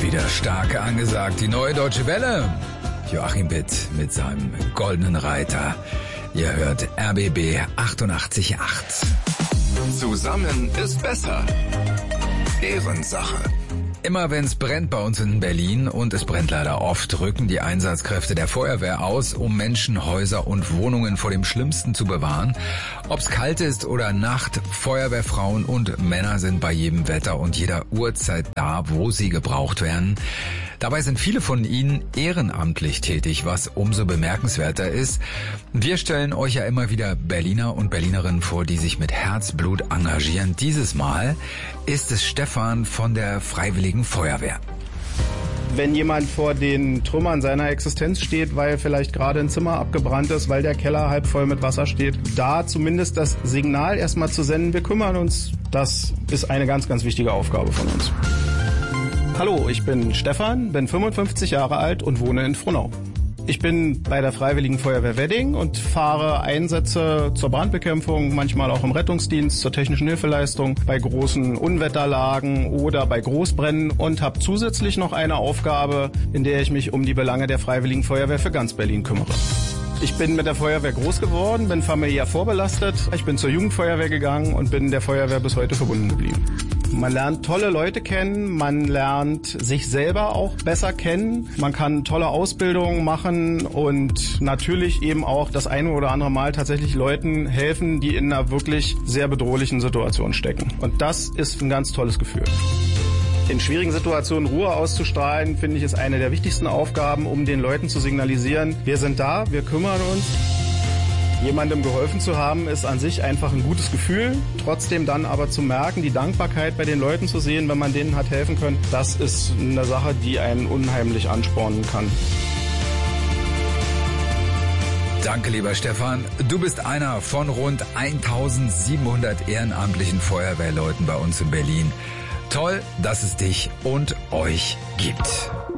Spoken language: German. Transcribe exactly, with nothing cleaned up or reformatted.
Wieder stark angesagt, die Neue Deutsche Welle. Joachim Bitt mit seinem goldenen Reiter. Ihr hört R B B achtundachtzig Komma acht. Zusammen ist besser. Ehrensache. Immer wenn es brennt bei uns in Berlin, und es brennt leider oft, rücken die Einsatzkräfte der Feuerwehr aus, um Menschen, Häuser und Wohnungen vor dem Schlimmsten zu bewahren. Ob's kalt ist oder Nacht, Feuerwehrfrauen und Männer sind bei jedem Wetter und jeder Uhrzeit da, wo sie gebraucht werden. Dabei sind viele von ihnen ehrenamtlich tätig, was umso bemerkenswerter ist. Wir stellen euch ja immer wieder Berliner und Berlinerinnen vor, die sich mit Herzblut engagieren. Dieses Mal ist es Stefan von der Freiwilligen Feuerwehr. Wenn jemand vor den Trümmern seiner Existenz steht, weil vielleicht gerade ein Zimmer abgebrannt ist, weil der Keller halb voll mit Wasser steht, da zumindest das Signal erstmal zu senden, wir kümmern uns, das ist eine ganz, ganz wichtige Aufgabe von uns. Hallo, ich bin Stefan, bin fünfundfünfzig Jahre alt und wohne in Frohnau. Ich bin bei der Freiwilligen Feuerwehr Wedding und fahre Einsätze zur Brandbekämpfung, manchmal auch im Rettungsdienst, zur technischen Hilfeleistung, bei großen Unwetterlagen oder bei Großbränden und habe zusätzlich noch eine Aufgabe, in der ich mich um die Belange der Freiwilligen Feuerwehr für ganz Berlin kümmere. Ich bin mit der Feuerwehr groß geworden, bin familiär vorbelastet. Ich bin zur Jugendfeuerwehr gegangen und bin der Feuerwehr bis heute verbunden geblieben. Man lernt tolle Leute kennen, man lernt sich selber auch besser kennen, man kann tolle Ausbildungen machen und natürlich eben auch das eine oder andere Mal tatsächlich Leuten helfen, die in einer wirklich sehr bedrohlichen Situation stecken. Und das ist ein ganz tolles Gefühl. In schwierigen Situationen Ruhe auszustrahlen, finde ich, ist eine der wichtigsten Aufgaben, um den Leuten zu signalisieren, wir sind da, wir kümmern uns. Jemandem geholfen zu haben, ist an sich einfach ein gutes Gefühl. Trotzdem dann aber zu merken, die Dankbarkeit bei den Leuten zu sehen, wenn man denen hat helfen können, das ist eine Sache, die einen unheimlich anspornen kann. Danke, lieber Stefan. Du bist einer von rund eintausendsiebenhundert ehrenamtlichen Feuerwehrleuten bei uns in Berlin. Toll, dass es dich und euch gibt.